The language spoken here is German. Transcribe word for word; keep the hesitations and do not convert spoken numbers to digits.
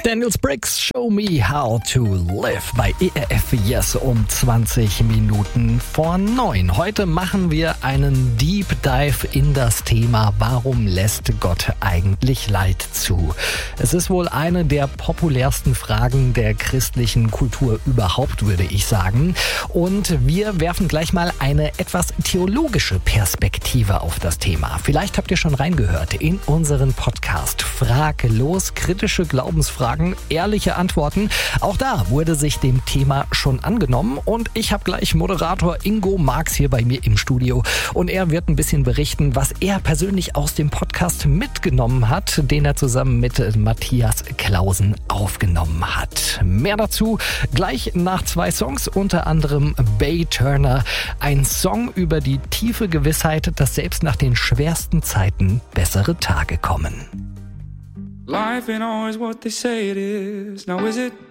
Daniel Briggs, Show Me How to Live bei E R F Yes um zwanzig Minuten vor neun. Heute machen wir einen Deep Dive in das Thema, warum lässt Gott eigentlich Leid zu? Es ist wohl eine der populärsten Fragen der christlichen Kultur überhaupt, würde ich sagen. Und wir werfen gleich mal eine etwas theologische Perspektive auf das Thema. Vielleicht habt ihr schon reingehört in unseren Podcast Fraglos, kritische Glaubensfragen, ehrliche Antworten. Auch da wurde sich dem Thema schon angenommen und ich habe gleich Moderator Ingo Marx hier bei mir im Studio und er wird ein bisschen berichten, was er persönlich aus dem Podcast mitgenommen hat, den er zusammen mit Matthias Klausen aufgenommen hat. Mehr dazu gleich nach zwei Songs, unter anderem Bay Turner, ein Song über die tiefe Gewissheit, dass selbst nach den schwersten Zeiten bessere Tage kommen. Life ain't always what they say it is. Now is it?